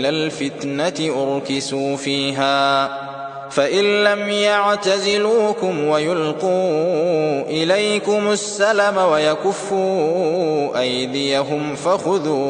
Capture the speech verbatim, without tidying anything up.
إلى الفتنة أركسوا فيها فإن لم يعتزلوكم ويلقوا إليكم السلم ويكفوا أيديهم فخذوا